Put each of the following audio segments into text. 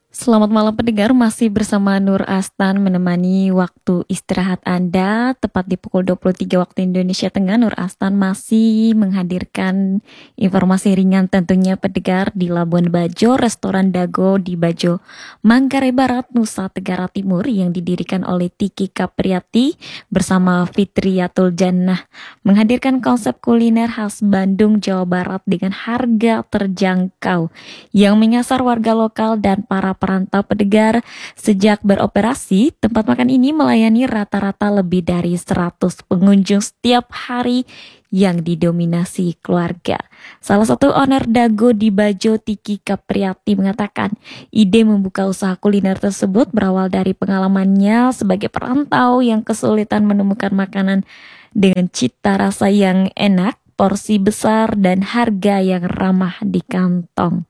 Selamat malam pendengar, masih bersama Nur Astan menemani waktu istirahat Anda tepat di pukul 23 waktu Indonesia Tengah. Nur Astan masih menghadirkan informasi ringan tentunya pendengar di Labuan Bajo, restoran Dago di Bajo, Manggarai Barat, Nusa Tenggara Timur yang didirikan oleh Tiki Kapriati bersama Fitriyatul Jannah menghadirkan konsep kuliner khas Bandung, Jawa Barat dengan harga terjangkau yang menyasar warga lokal dan para perantau pendengar. Sejak beroperasi, tempat makan ini melayani rata-rata lebih dari 100 pengunjung setiap hari yang didominasi keluarga. Salah satu owner Dago di Bajo, Tiki Kapriati, mengatakan ide membuka usaha kuliner tersebut berawal dari pengalamannya sebagai perantau yang kesulitan menemukan makanan dengan cita rasa yang enak, porsi besar, dan harga yang ramah di kantong.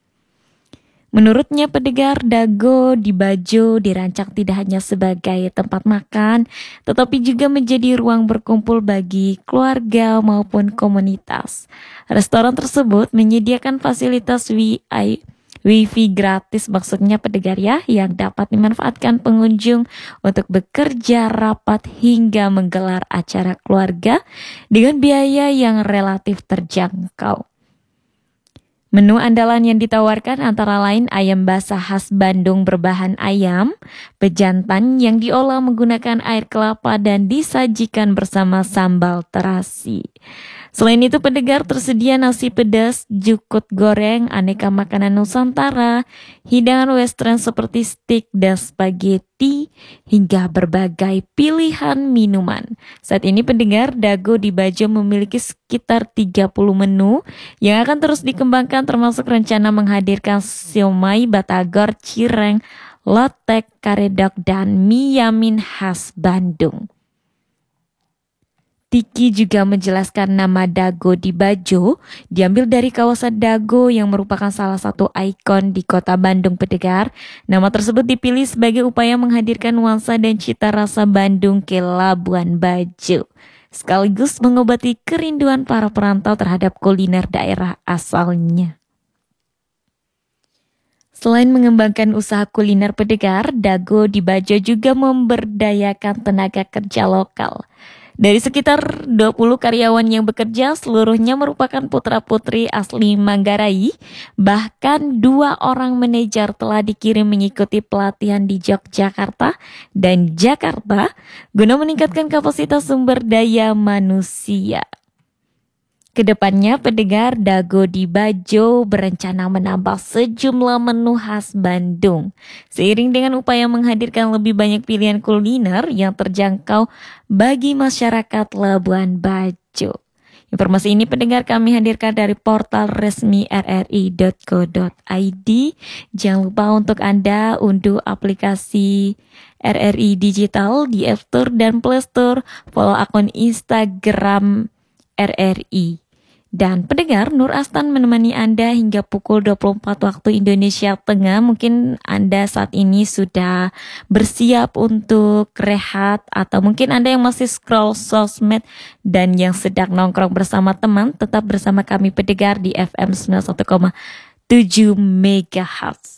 Menurutnya pendengar, Dago di Bajo dirancang tidak hanya sebagai tempat makan, tetapi juga menjadi ruang berkumpul bagi keluarga maupun komunitas. Restoran tersebut menyediakan fasilitas Wi-Fi gratis, maksudnya pendengar ya, yang dapat dimanfaatkan pengunjung untuk bekerja, rapat, hingga menggelar acara keluarga dengan biaya yang relatif terjangkau. Menu andalan yang ditawarkan antara lain ayam basah khas Bandung berbahan ayam, pejantan yang diolah menggunakan air kelapa dan disajikan bersama sambal terasi. Selain itu pendengar, tersedia nasi pedas, jukut goreng, aneka makanan Nusantara, hidangan western seperti steak dan spaghetti, hingga berbagai pilihan minuman. Saat ini pendengar, Dago di Bajo memiliki sekitar 30 menu yang akan terus dikembangkan, termasuk rencana menghadirkan siomay, batagor, cireng, lotek, karedok, dan mie yamin khas Bandung. Tiki juga menjelaskan nama Dago di Bajo diambil dari kawasan Dago yang merupakan salah satu ikon di kota Bandung pendengar. Nama tersebut dipilih sebagai upaya menghadirkan nuansa dan cita rasa Bandung ke Labuan Bajo, sekaligus mengobati kerinduan para perantau terhadap kuliner daerah asalnya. Selain mengembangkan usaha kuliner pendengar, Dago di Bajo juga memberdayakan tenaga kerja lokal. Dari sekitar 20 karyawan yang bekerja, seluruhnya merupakan putra-putri asli Manggarai. Bahkan 2 orang manajer telah dikirim mengikuti pelatihan di Yogyakarta dan Jakarta guna meningkatkan kapasitas sumber daya manusia. Kedepannya, pendengar, Dago di Bajo berencana menambah sejumlah menu khas Bandung. Seiring dengan upaya menghadirkan lebih banyak pilihan kuliner yang terjangkau bagi masyarakat Labuan Bajo. Informasi ini pendengar kami hadirkan dari portal resmi rri.co.id. Jangan lupa untuk Anda unduh aplikasi RRI Digital di App Store dan Play Store. Follow akun Instagram RRI. Dan pendengar, Nur Astan menemani Anda hingga pukul 24 waktu Indonesia Tengah. Mungkin Anda saat ini sudah bersiap untuk rehat, atau mungkin Anda yang masih scroll sosmed dan yang sedang nongkrong bersama teman. Tetap bersama kami pendengar di FM 91,7 MHz.